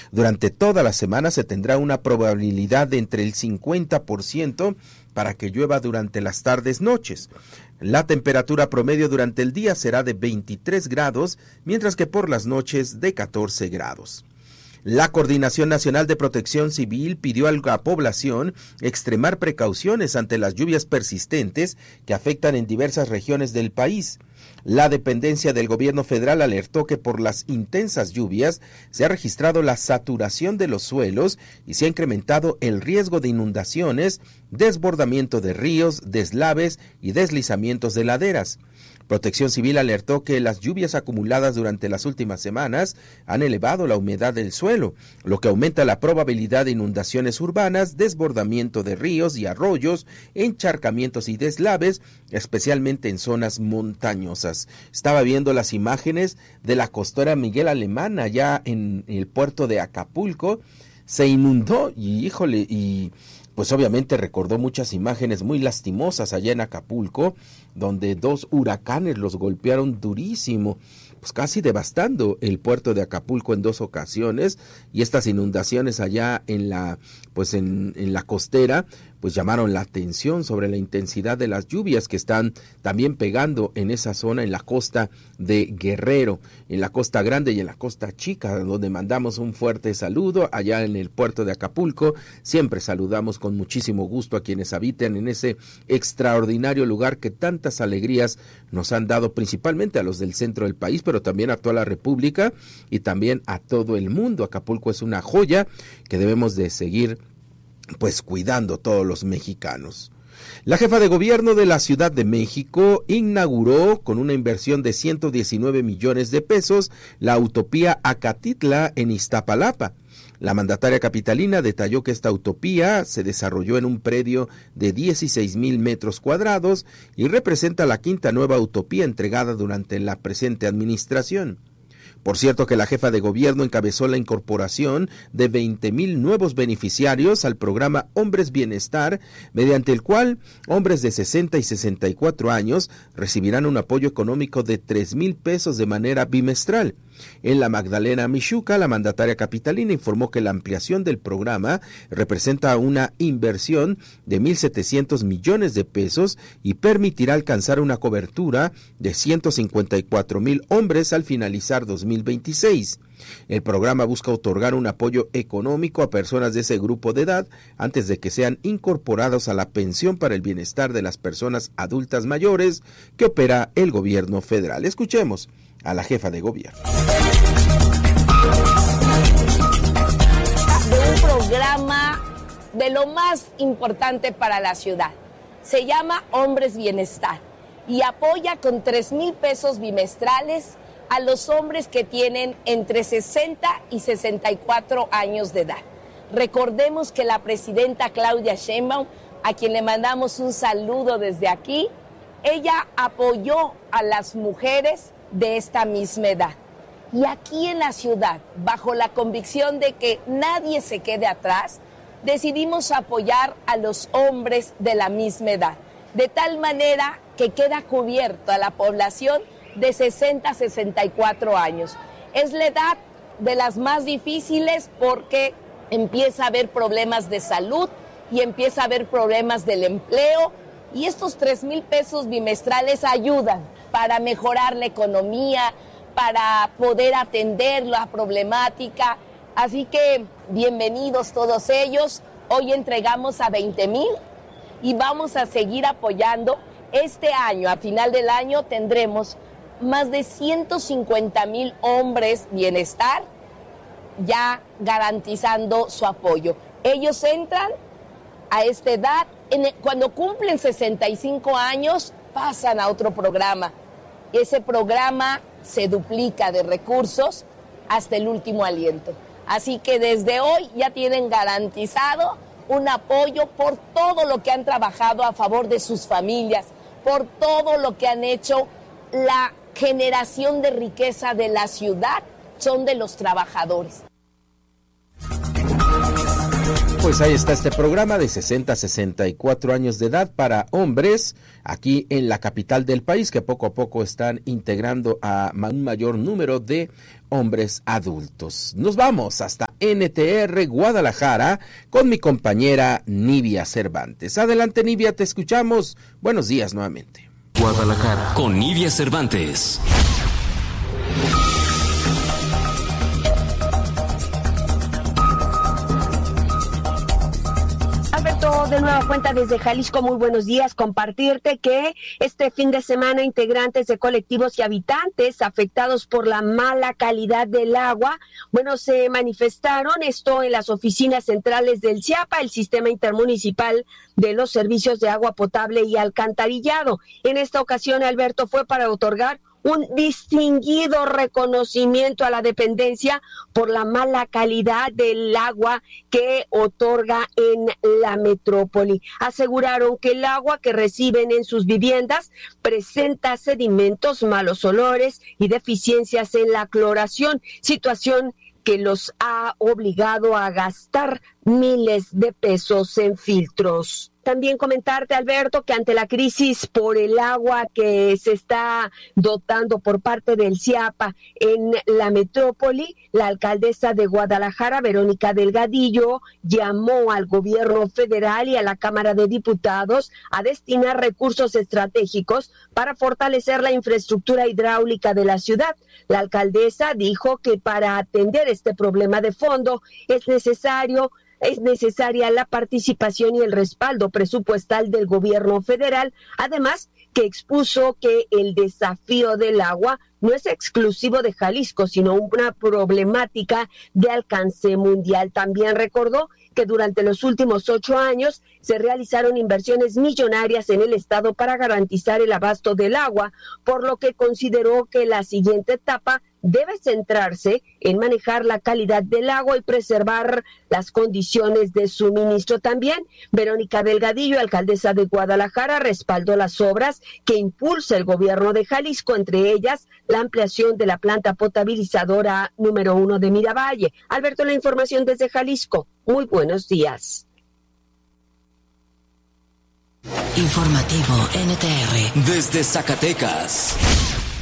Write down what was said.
Durante toda la semana se tendrá una probabilidad de entre el 50% para que llueva durante las tardes-noches. La temperatura promedio durante el día será de 23 grados, mientras que por las noches de 14 grados. La Coordinación Nacional de Protección Civil pidió a la población extremar precauciones ante las lluvias persistentes que afectan en diversas regiones del país. La dependencia del gobierno federal alertó que por las intensas lluvias se ha registrado la saturación de los suelos y se ha incrementado el riesgo de inundaciones, desbordamiento de ríos, deslaves y deslizamientos de laderas. Protección Civil alertó que las lluvias acumuladas durante las últimas semanas han elevado la humedad del suelo, lo que aumenta la probabilidad de inundaciones urbanas, desbordamiento de ríos y arroyos, encharcamientos y deslaves, especialmente en zonas montañosas. Estaba viendo las imágenes de la costera Miguel Alemán allá en el puerto de Acapulco. Se inundó y pues obviamente recordó muchas imágenes muy lastimosas allá en Acapulco, donde 2 huracanes los golpearon durísimo, pues casi devastando el puerto de Acapulco en 2 ocasiones, y estas inundaciones allá en la costera pues llamaron la atención sobre la intensidad de las lluvias que están también pegando en esa zona, en la costa de Guerrero, en la Costa Grande y en la Costa Chica, donde mandamos un fuerte saludo. Allá en el puerto de Acapulco siempre saludamos con muchísimo gusto a quienes habitan en ese extraordinario lugar que tantas alegrías nos han dado, principalmente a los del centro del país, pero también a toda la República y también a todo el mundo. Acapulco es una joya que debemos de seguir pues cuidando todos los mexicanos. La jefa de gobierno de la Ciudad de México inauguró con una inversión de 119 millones de pesos la utopía Acatitla en Iztapalapa. La mandataria capitalina detalló que esta utopía se desarrolló en un predio de 16,000 metros cuadrados y representa la 5ª nueva utopía entregada durante la presente administración. Por cierto que la jefa de gobierno encabezó la incorporación de 20,000 nuevos beneficiarios al programa Hombres Bienestar, mediante el cual hombres de 60 y 64 años recibirán un apoyo económico de 3,000 pesos de manera bimestral. En la Magdalena Mixhuca, la mandataria capitalina informó que la ampliación del programa representa una inversión de 1,700 millones de pesos y permitirá alcanzar una cobertura de 154,000 hombres al finalizar 2026. El programa busca otorgar un apoyo económico a personas de ese grupo de edad antes de que sean incorporados a la pensión para el bienestar de las personas adultas mayores que opera el gobierno federal. Escuchemos a la jefa de gobierno. De un programa de lo más importante para la ciudad. Se llama Hombres Bienestar y apoya con 3,000 pesos bimestrales a los hombres que tienen entre 60 y 64 años de edad. Recordemos que la presidenta Claudia Sheinbaum, a quien le mandamos un saludo desde aquí, ella apoyó a las mujeres de esta misma edad. Y aquí en la ciudad, bajo la convicción de que nadie se quede atrás, decidimos apoyar a los hombres de la misma edad, de tal manera que queda cubierta la población de 60 a 64 años. Es la edad de las más difíciles porque empieza a haber problemas de salud y empieza a haber problemas del empleo, y estos 3,000 pesos bimestrales ayudan para mejorar la economía, para poder atender la problemática. Así que bienvenidos todos ellos. Hoy entregamos a 20,000 y vamos a seguir apoyando. Este año, a final del año, tendremos más de 150,000 hombres bienestar ya garantizando su apoyo. Ellos entran a esta edad, cuando cumplen 65 años, pasan a otro programa. Ese programa se duplica de recursos hasta el último aliento. Así que desde hoy ya tienen garantizado un apoyo por todo lo que han trabajado a favor de sus familias, por todo lo que han hecho. La generación de riqueza de la ciudad son de los trabajadores. Pues ahí está este programa de 60 a 64 años de edad para hombres aquí en la capital del país, que poco a poco están integrando a un mayor número de hombres adultos. Nos vamos hasta NTR Guadalajara con mi compañera Nivia Cervantes. Adelante, Nivia, te escuchamos. Buenos días nuevamente. Guadalajara con Nivia Cervantes. De nueva cuenta desde Jalisco, muy buenos días. Compartirte que este fin de semana integrantes de colectivos y habitantes afectados por la mala calidad del agua, se manifestaron esto en las oficinas centrales del CIAPA, el Sistema Intermunicipal de los Servicios de Agua Potable y Alcantarillado. En esta ocasión, Alberto, fue para otorgar un distinguido reconocimiento a la dependencia por la mala calidad del agua que otorga en la metrópoli. Aseguraron que el agua que reciben en sus viviendas presenta sedimentos, malos olores y deficiencias en la cloración, situación que los ha obligado a gastar miles de pesos en filtros. También comentarte, Alberto, que ante la crisis por el agua que se está dotando por parte del CIAPA en la metrópoli, la alcaldesa de Guadalajara, Verónica Delgadillo, llamó al gobierno federal y a la Cámara de Diputados a destinar recursos estratégicos para fortalecer la infraestructura hidráulica de la ciudad. La alcaldesa dijo que para atender este problema de fondo es necesaria la participación y el respaldo presupuestal del gobierno federal, además que expuso que el desafío del agua no es exclusivo de Jalisco, sino una problemática de alcance mundial. También recordó que durante los últimos 8 años se realizaron inversiones millonarias en el estado para garantizar el abasto del agua, por lo que consideró que la siguiente etapa debe centrarse en manejar la calidad del agua y preservar las condiciones de suministro. También Verónica Delgadillo, alcaldesa de Guadalajara, respaldó las obras que impulsa el gobierno de Jalisco, entre ellas la ampliación de la planta potabilizadora número 1 de Miravalle. Alberto, la información desde Jalisco. Muy buenos días. Informativo NTR desde Zacatecas.